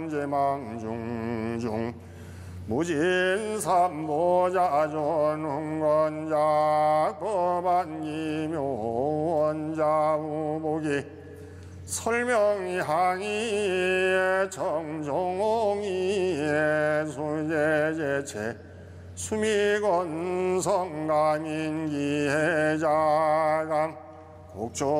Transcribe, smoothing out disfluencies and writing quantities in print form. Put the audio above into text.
제망중중 무진삼보자존흥건자 법안기묘원자 우복이 설명향이 정종홍이 수제제체 수미건성감인기해자감 곡조